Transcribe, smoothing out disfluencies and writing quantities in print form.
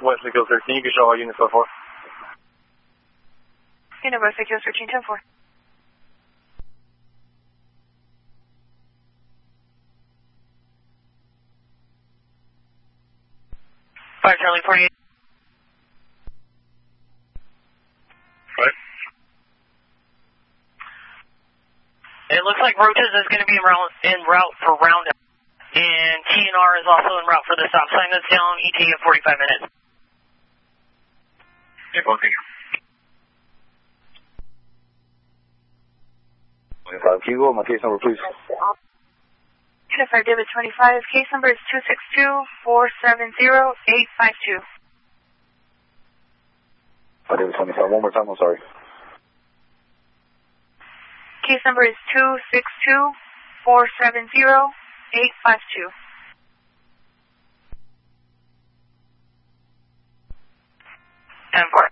Wesley Kill 13, you can show all units so far. Unit Wesley Kill 13, 10-4. 5 Charlie 48. Right. It looks like Roaches is going to be en route for Roundup, and TNR is also en route for the stop sign that's down ETA in 45 minutes. Yeah, both of you. 25 Kilo, my case number, please. Unit 5 David 25, case number is 262-470-852. David 25, one more time, I'm sorry. Case number is 262-470-852. 10-4.